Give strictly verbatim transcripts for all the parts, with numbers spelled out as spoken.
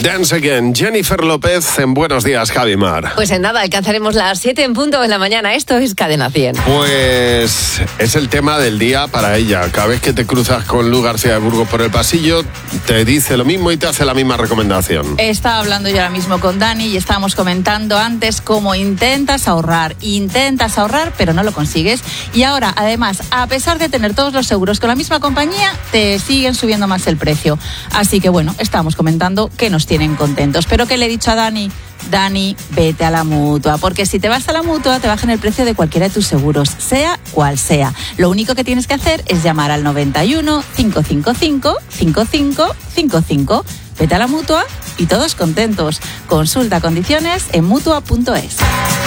Dance Again, Jennifer López en Buenos Días, Javi Mar. Pues en nada, alcanzaremos las siete en punto de la mañana. Esto es Cadena cien. Pues es el tema del día para ella. Cada vez que te cruzas con Lu García de Burgos por el pasillo, te dice lo mismo y te hace la misma recomendación. Estaba hablando yo ahora mismo con Dani y estábamos comentando antes cómo intentas ahorrar, intentas ahorrar, pero no lo consigues. Y ahora, además, a pesar de tener todos los seguros con la misma compañía, te siguen subiendo más el precio. Así que bueno, estábamos comentando que nos tienen contentos. Pero ¿qué le he dicho a Dani? Dani, vete a la Mutua, porque si te vas a la Mutua te bajan el precio de cualquiera de tus seguros, sea cual sea. Lo único que tienes que hacer es llamar al noventa y uno, cinco cinco cinco, cinco cinco cinco cinco. Vete a la Mutua y todos contentos. Consulta condiciones en mutua punto es.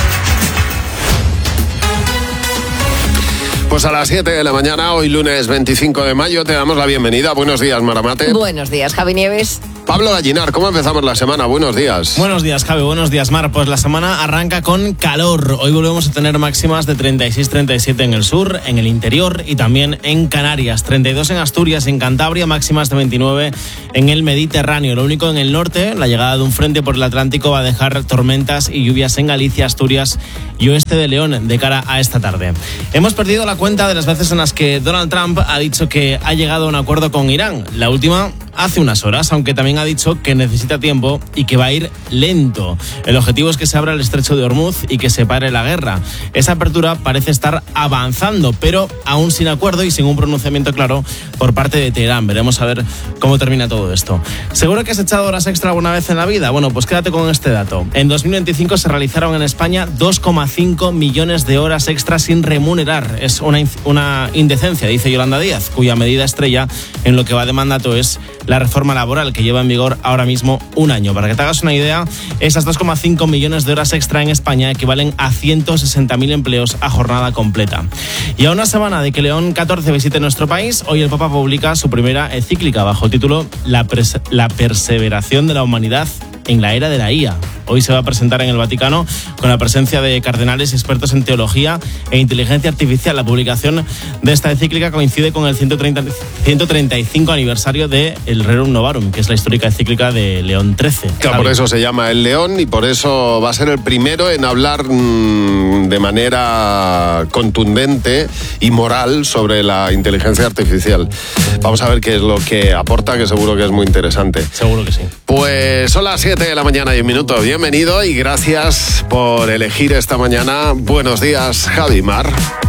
Pues a las siete de la mañana, hoy lunes veinticinco de mayo, te damos la bienvenida. Buenos días, Maramate. Buenos días, Javi Nieves. Pablo Gallinar, ¿cómo empezamos la semana? Buenos días. Buenos días, Javi. Buenos días, Mar. Pues la semana arranca con calor. Hoy volvemos a tener máximas de treinta y seis treinta y siete en el sur, en el interior y también en Canarias. treinta y dos en Asturias, en Cantabria, máximas de veintinueve en el Mediterráneo. Lo único en el norte, la llegada de un frente por el Atlántico va a dejar tormentas y lluvias en Galicia, Asturias y oeste de León de cara a esta tarde. Hemos perdido la cuenta de las veces en las que Donald Trump ha dicho que ha llegado a un acuerdo con Irán. La última hace unas horas, aunque también ha dicho que necesita tiempo y que va a ir lento. El objetivo es que se abra el estrecho de Hormuz y que se pare la guerra. Esa apertura parece estar avanzando, pero aún sin acuerdo y sin un pronunciamiento claro por parte de Teherán. Veremos a ver cómo termina todo esto. ¿Seguro que has echado horas extra alguna vez en la vida? Bueno, pues quédate con este dato. En dos mil veinticinco se realizaron en España dos coma cinco millones de horas extras sin remunerar. Es una, una indecencia, dice Yolanda Díaz, cuya medida estrella en lo que va de mandato es la reforma laboral que lleva en vigor ahora mismo un año. Para que te hagas una idea, esas dos coma cinco millones de horas extra en España equivalen a ciento sesenta mil empleos a jornada completa. Y a una semana de que León catorce visite nuestro país, hoy el Papa publica su primera encíclica bajo el título La, pres- la perseveración de la humanidad en la era de la I A. Hoy se va a presentar en el Vaticano con la presencia de cardenales y expertos en teología e inteligencia artificial. La publicación de esta encíclica coincide con el ciento treinta, ciento treinta y cinco aniversario de el Rerum Novarum, que es la histórica encíclica de León trece. Claro, por eso se llama el León y por eso va a ser el primero en hablar mmm, de manera contundente y moral sobre la inteligencia artificial. Vamos a ver qué es lo que aporta, que seguro que es muy interesante. Seguro que sí. Pues son las siete de la mañana y un minuto. Bienvenido y gracias por elegir esta mañana. Buenos días, Javi Mar.